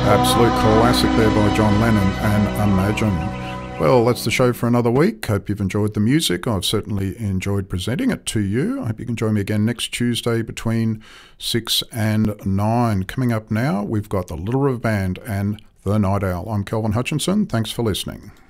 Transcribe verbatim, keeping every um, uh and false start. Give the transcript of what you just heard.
Absolute classic there by John Lennon and Imagine. Well, that's the show for another week. Hope you've enjoyed the music. I've certainly enjoyed presenting it to you. I hope you can join me again next Tuesday between six and nine. Coming up now, we've got the Little River Band and The Night Owl. I'm Kelvin Hutchinson. Thanks for listening.